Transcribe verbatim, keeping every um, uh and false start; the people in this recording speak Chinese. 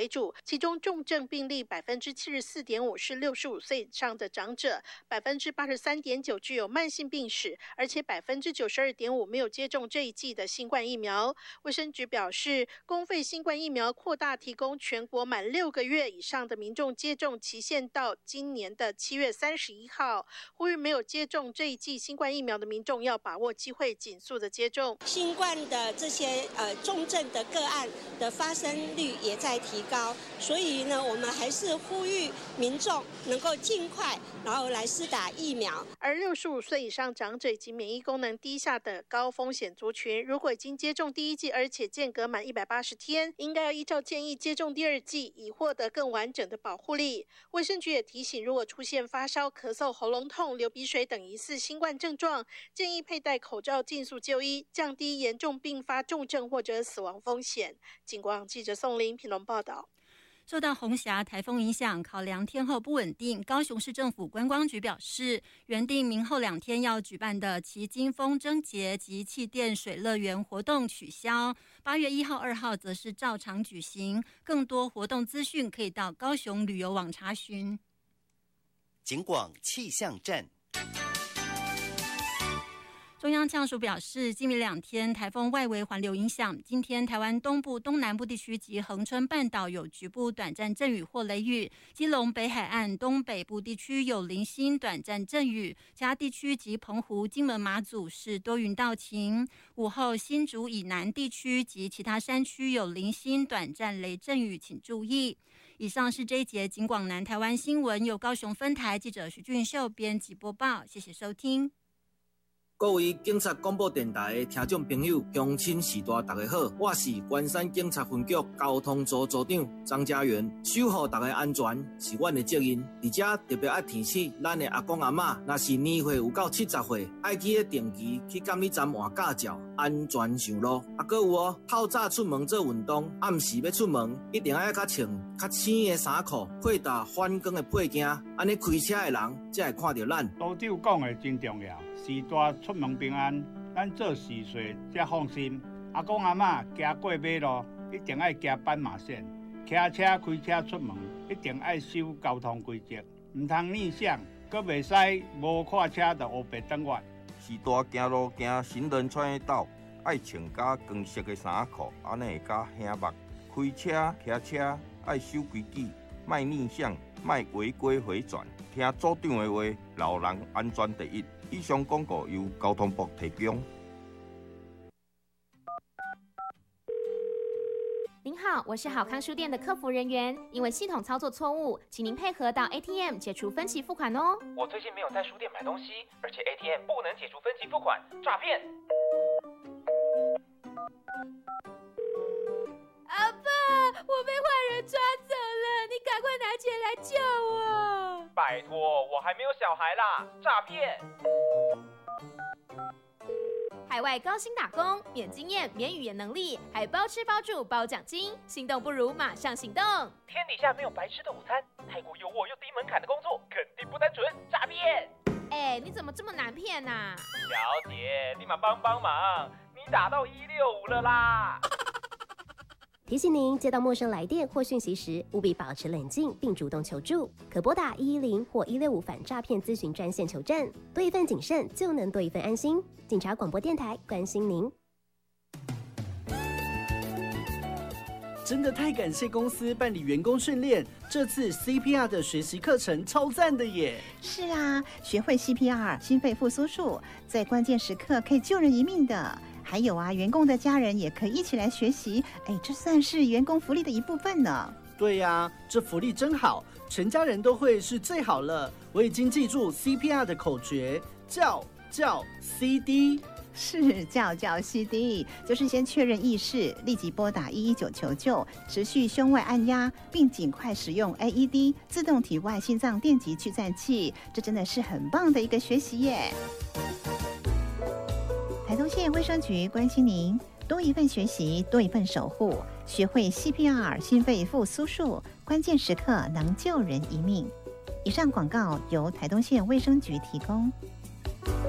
为主，其中重症病例百分之七十四点五是六十五岁以上的长者，百分之八十三点九具有慢性病史，而且百分之九十二点五没有接种这一剂的新冠疫苗。卫生局表示，公费新冠疫苗扩大提供全国满六个月以上的民众接种期限到今年的七月三十一号，呼吁没有接种这一剂新冠疫苗的民众要把握机会，紧速的接种。 新冠的这些呃重症的个案的发生率也在提高，所以呢，我们还是呼吁民众能够尽快然后来施打疫苗。 而六十五岁以上长者以及免疫功能低下的高风险族群，如果已经接种第一剂，而且间隔满一百八十天，应该要依照建议接种第二剂，以获得更完整的保护力。卫生局也提醒，如果出现发烧、咳嗽、喉咙痛、流鼻水等疑似新冠症状，建议佩戴口罩，尽速就医，降低严重并发重症或者死亡风险。警广记者宋玲评论报道。 受到红霞台风影响，考量天候不稳定，高雄市政府观光局表示，原定明后两天要举办的旗津风筝节及气垫水乐园活动取消，八月一号、二号则是照常举行。更多活动资讯可以到高雄旅游网查询。 警广气象站。 中央气象署表示，今明两天台风外围环流影响，今天台湾东部、东南部地区及恒春半岛有局部短暂阵雨或雷雨，基隆北海岸东北部地区有零星短暂阵雨，其他地区及澎湖、金门、马祖是多云到晴。午后新竹以南地区及其他山区有零星短暂雷阵雨，请注意。以上是这一节警广南台湾新闻，由高雄分台记者徐俊秀编辑播报，谢谢收听。 各位警察广播电台的听众朋友、乡亲士大大家好，我是关山警察分局交通组组长张家元。守护大家安全是阮的责任，而且特别爱提醒咱的阿公阿嬷，若是年岁有到七十岁，爱去定期去监理站换驾照，安全上路。啊，搁有哦，透早出门做运动，暗时要出门，一定爱较穿较浅的衫裤，配搭反光的配件，安尼开车的人才会看到咱。 组长讲的真重要，时大出门平安，咱做事岁才放心。阿公阿嬷行过马路，一定爱行斑马线；骑车开车出门，一定爱守交通规则，唔通逆向，阁袂使无看车就黑白转弯。 时大行路行行人穿的道，爱穿加光色的衫裤，安尼会较兄目。开车骑车爱守规矩，莫逆向，莫违规回转，听组长的话，老人安全第一。以上广告由交通部提供。 您好，我是好康书店的客服人员，因为系统操作错误，请您配合到 A T M 解除分期付款哦。 我最近没有在书店买东西，而且 A T M 不能解除分期付款，诈骗！ 阿爸，我被坏人抓走了，你赶快拿钱来救我！ 拜托，我还没有小孩啦，诈骗！ 海外高薪打工，免经验、免语言能力，还包吃包住包奖金，心动不如马上行动！ 天底下没有白吃的午餐，太过诱惑又低门槛的工作，肯定不单纯，诈骗！ 哎，你怎么这么难骗呐、啊？ 小姐，立马帮帮忙，你打到一六五了啦！ 提醒您，接到陌生来电或讯息时，务必保持冷静并主动求助，可拨打一一零或一六五反诈骗咨询专线求证。多一份谨慎，就能多一份安心。警察广播电台关心您。 真的太感谢公司办理员工训练，这次 C P R 的学习课程超赞的耶！ 是啊，学会 C P R 心肺复苏术，在关键时刻可以救人一命的。还有啊，员工的家人也可以一起来学习，哎，这算是员工福利的一部分呢。 对呀、啊，这福利真好，全家人都会是最好了。我已经记住 C P R 的口诀，叫叫 C D。 是叫叫 C D， 就是先确认意识，立即拨打一一九求救，持续胸外按压，并尽快使用 A E D 自动体外心脏电极去颤器。这真的是很棒的一个学习耶！台东县卫生局关心您，多一份学习，多一份守护，学会 C P R 心肺复苏术，关键时刻能救人一命。以上广告由台东县卫生局提供。